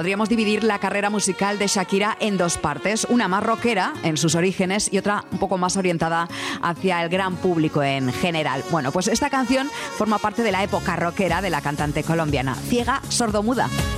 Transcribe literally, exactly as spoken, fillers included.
podríamos dividir la carrera musical de Shakira en dos partes, una más rockera en sus orígenes y otra un poco más orientada hacia el gran público en general. Bueno, pues esta canción forma parte de la época rockera de la cantante colombiana, Ciega Sordomuda.